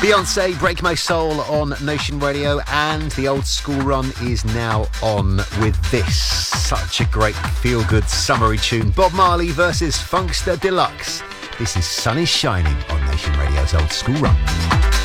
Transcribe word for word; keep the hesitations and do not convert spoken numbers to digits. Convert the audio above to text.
Beyonce, Break My Soul on Nation Radio, and the Old School Run is now on with this. Such a great feel-good summery tune. Bob Marley versus Funkster Deluxe. This is Sun is Shining on Nation Radio's Old School Run.